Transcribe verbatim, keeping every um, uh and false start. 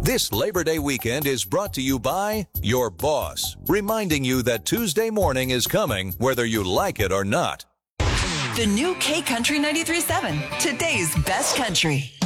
This Labor Day weekend is brought to you by your boss, reminding you that Tuesday morning is coming whether you like it or not. The new K Country ninety-three point seven, today's best country.